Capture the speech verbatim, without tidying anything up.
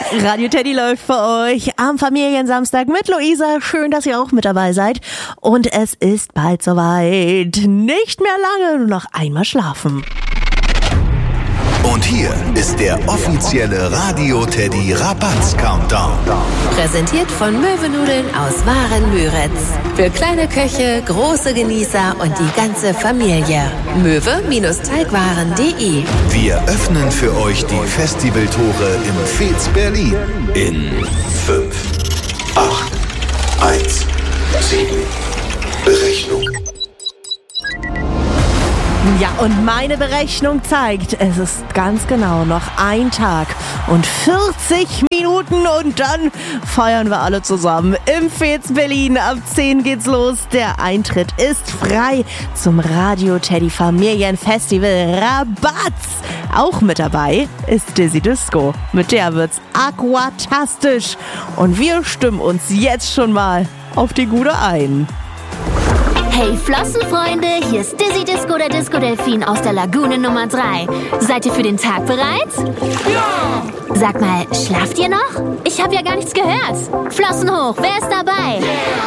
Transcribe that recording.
Radio Teddy läuft für euch am Familiensamstag mit Luisa. Schön, dass ihr auch mit dabei seid. Und es ist bald soweit. Nicht mehr lange, nur noch einmal schlafen. Und hier ist der offizielle Radio Teddy Rabatz-Countdown. Präsentiert von Möwenudeln aus Waren-Müritz. Für kleine Köche, große Genießer und die ganze Familie. möwe-teigwaren punkt de. Wir öffnen für euch die Festivaltore im Fez Berlin. In fünf, acht, eins, sieben, Berechnung. Ja, und meine Berechnung zeigt, es ist ganz genau noch ein Tag und vierzig Minuten und dann feiern wir alle zusammen im Fez Berlin. Ab zehn geht's los. Der Eintritt ist frei zum Radio Teddy Familienfestival Rabatz. Auch mit dabei ist Dizzy Disco. Mit der wird's aquatastisch. Und wir stimmen uns jetzt schon mal auf die Gude ein. Hey Flossenfreunde, hier ist Dizzy Disco, der Disco-Delfin aus der Lagune Nummer drei. Seid ihr für den Tag bereit? Ja! Sag mal, schlaft ihr noch? Ich habe ja gar nichts gehört. Flossen hoch, wer ist dabei? Yeah.